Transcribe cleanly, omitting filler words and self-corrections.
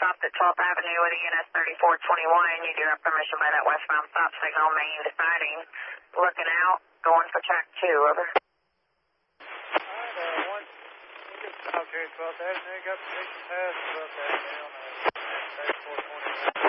stopped at 12th Avenue with ENS 3421. You do have permission by that westbound stop signal, main deciding. Looking out, going for track 2, over. Alright, 1, okay, 12th Avenue, got permission past 12th Avenue on 3421.